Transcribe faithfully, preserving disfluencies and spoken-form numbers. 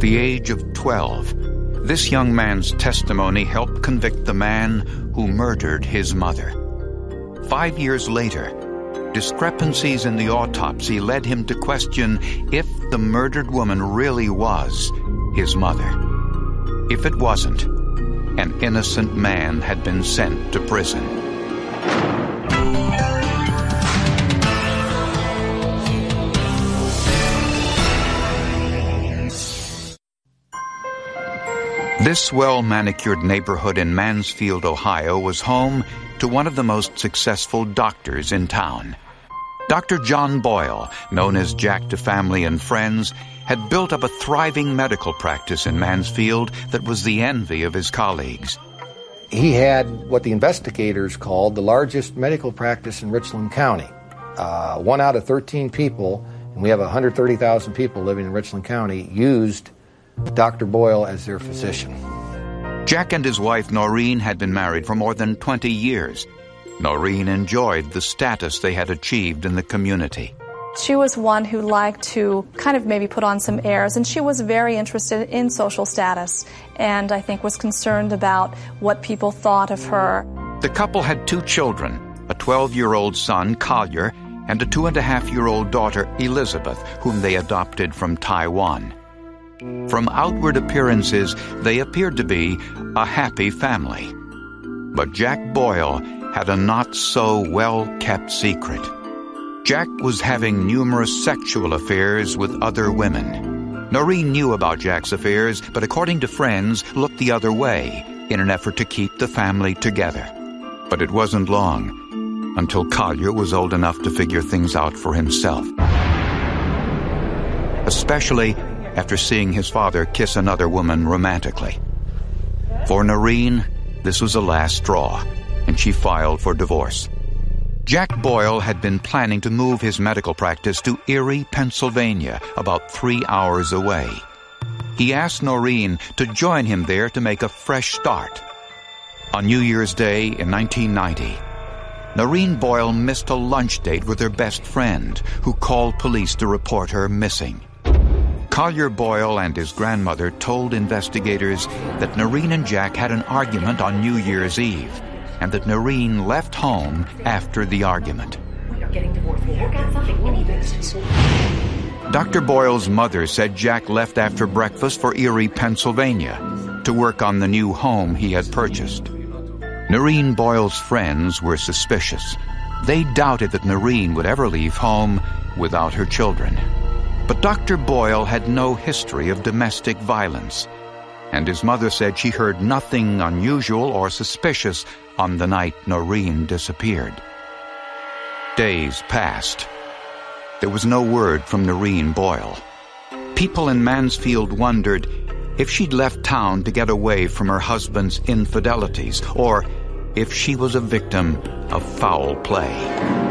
the age of twelve, this young man's testimony helped convict the man who murdered his mother. Five years later, discrepancies in the autopsy led him to question if the murdered woman really was his mother. If it wasn't, an innocent man had been sent to prison. This well-manicured neighborhood in Mansfield, Ohio, was home to one of the most successful doctors in town. Doctor John Boyle, known as Jack to family and friends, had built up a thriving medical practice in Mansfield that was the envy of his colleagues. He had what the investigators called the largest medical practice in Richland County. Uh, one out of thirteen people, and we have one hundred thirty thousand people living in Richland County, used Doctor Boyle as their physician. Jack and his wife Noreen had been married for more than twenty years. Noreen enjoyed the status they had achieved in the community. She was one who liked to kind of maybe put on some airs, and she was very interested in social status, and I think was concerned about what people thought of her. The couple had two children, a twelve-year-old son, Collier, and a two-and-a-half-year-old daughter, Elizabeth, whom they adopted from Taiwan. From outward appearances, they appeared to be a happy family. But Jack Boyle had a not-so-well-kept secret. Jack was having numerous sexual affairs with other women. Noreen knew about Jack's affairs, but according to friends, looked the other way in an effort to keep the family together. But it wasn't long until Collier was old enough to figure things out for himself. Especially after seeing his father kiss another woman romantically. For Noreen, this was the last straw, and she filed for divorce. Jack Boyle had been planning to move his medical practice to Erie, Pennsylvania, about three hours away. He asked Noreen to join him there to make a fresh start. On New Year's Day in nineteen ninety, Noreen Boyle missed a lunch date with her best friend, who called police to report her missing. Collier Boyle and his grandmother told investigators that Noreen and Jack had an argument on New Year's Eve, and that Noreen left home after the argument. We are getting divorced. We'll work out something. Any business. Doctor Boyle's mother said Jack left after breakfast for Erie, Pennsylvania, to work on the new home he had purchased. Noreen Boyle's friends were suspicious. They doubted that Noreen would ever leave home without her children. But Doctor Boyle had no history of domestic violence, and his mother said she heard nothing unusual or suspicious on the night Noreen disappeared. Days passed. There was no word from Noreen Boyle. People in Mansfield wondered if she'd left town to get away from her husband's infidelities, or if she was a victim of foul play.